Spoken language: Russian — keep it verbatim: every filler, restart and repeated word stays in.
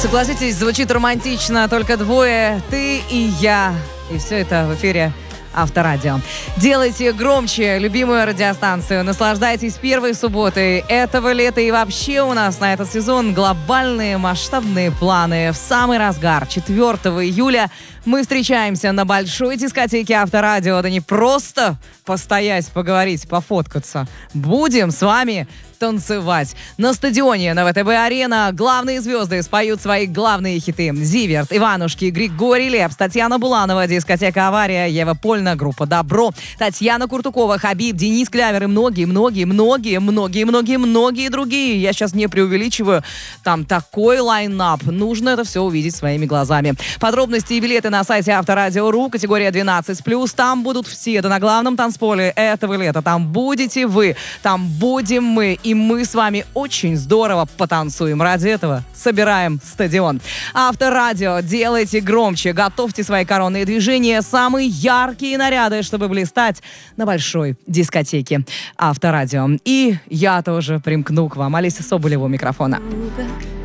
Согласитесь, звучит романтично, только двое, ты и я. И все это в эфире Авторадио. Делайте громче любимую радиостанцию. Наслаждайтесь первой субботой этого лета. И вообще у нас на этот сезон глобальные масштабные планы. В самый разгар четвёртого июля мы встречаемся на большой дискотеке Авторадио. Да не просто постоять, поговорить, пофоткаться. Будем с вами танцевать. На стадионе на ВТБ-арена главные звезды споют свои главные хиты. Зиверт, Иванушки, Григорий Лепс, Татьяна Буланова, дискотека «Авария», Ева Польна, группа «Добро», Татьяна Куртукова, Хабиб, Денис Клявер и многие, многие, многие, многие, многие, многие другие. Я сейчас не преувеличиваю. Там такой лайнап. Нужно это все увидеть своими глазами. Подробности и билеты на сайте Авторадио точка ру, категория двенадцать плюс. Там будут все. Да на главном танцполе этого лета. Там будете вы, там будем мы. И мы с вами очень здорово потанцуем. Ради этого собираем стадион. Авторадио, делайте громче. Готовьте свои коронные движения. Самые яркие наряды, чтобы блистать на большой дискотеке Авторадио. И я тоже примкну к вам. Алиса Соболева у микрофона.